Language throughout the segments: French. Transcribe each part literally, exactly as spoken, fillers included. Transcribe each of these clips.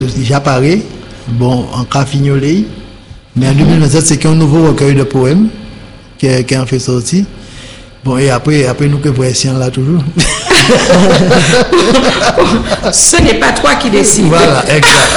J'apparais, bon, en cas fignolé, mais en deux mille vingt-sept, c'est qu'un nouveau recueil de poèmes qui qui en fait sortir. Bon, et après, après nous que voyons là toujours. Ce n'est pas toi qui décides. Voilà, exact.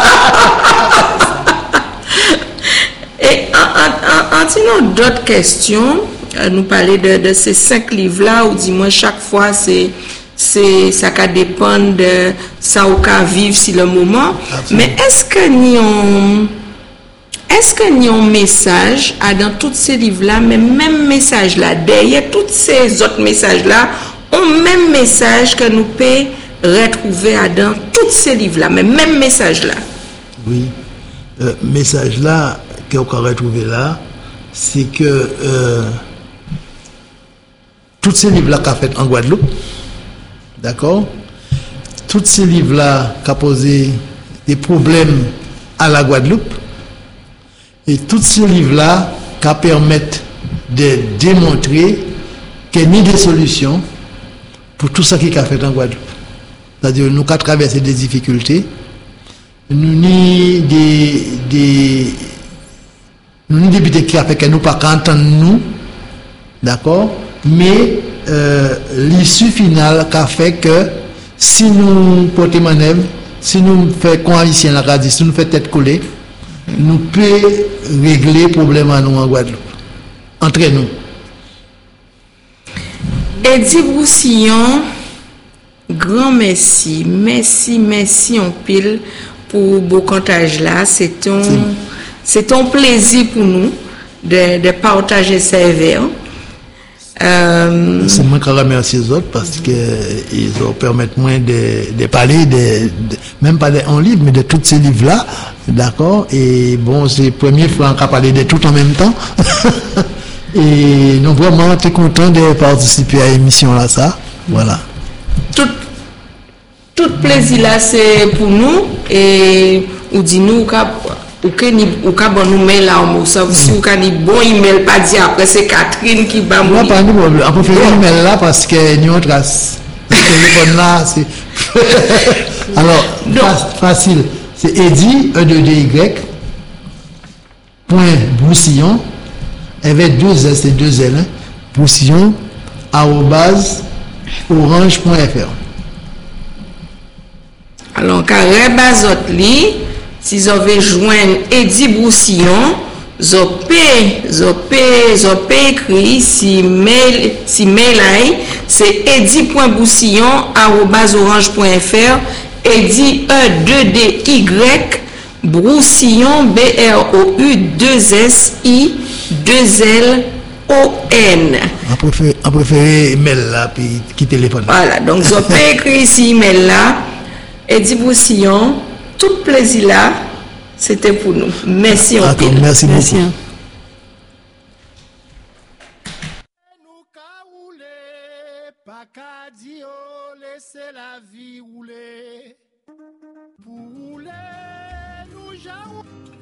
Et en, en, en sinon d'autres questions, euh, nous parler de, de ces cinq livres-là, ou dis-moi chaque fois c'est c'est ça va dépendre de ça ou qu'à vivre si le moment. Absolument. Mais est-ce que ni on est-ce que ni un message à dans tous ces livres-là, mais même message là derrière tous ces autres messages-là, un même message que nous peut retrouver à dans tous ces livres-là, mais même message là. Oui, euh, message là qu'on peut retrouver là, c'est que euh, tous ces livres-là qu'a fait en Guadeloupe, d'accord, tous ces livres-là qu'a posé des problèmes à la Guadeloupe, et tous ces livres-là qui permettent de démontrer qu'il n'y a ni des solutions pour tout ça qui a fait en Guadeloupe. C'est-à-dire nous avons traversé des difficultés, nous ni des, des nous ni des députés qui a fait que nous pas entendre nous, d'accord, mais euh, l'issue finale qui a fait que si nous portons manœuvre, si nous faisons coalition la radio, si nous faisons tête collée, nous pouvons régler le problème à nous en Guadeloupe. Entre nous. Eddie Broussillon, grand merci. Merci, merci en pile pour beau comptage là. C'est ton, c'est ton plaisir pour nous de, de partager ces vers. Euh, c'est moi qui remercie les autres parce qu'ils ont permis moi de, de parler, de, de, même pas en livre, mais de tous ces livres-là. D'accord? Et bon, c'est la première fois qu'on a parlé de tout en même temps. Et nous, vraiment, très content de participer à l'émission là, ça. Voilà. Tout, tout plaisir là, c'est pour nous. Et ou dis-nous ou que ni ou ka bon nous mail là on ça si ou ka ni bon email pas dire après c'est Catherine qui va moi pas de problème on peut faire email là parce que nous on trace le téléphone là c'est alors donc, facile c'est Eddie e deux d y point Broussillon avec deux s et deux l hein, Broussillon arobase orange point f r. Alors carré bazot li si vous avez joint Eddie Broussillon, vous avez écrit si mail, si mail c'est eddie point broussillon arobase orange point f r, Eddie e deux d y Broussillon B R O U deux S I deux L O N. On préfère email là puis qui téléphone. Voilà, donc vous avez écrit ici email là, Eddie Broussillon. Tout plaisir là, c'était pour nous. Merci en pile. Merci beaucoup. Merci. Pour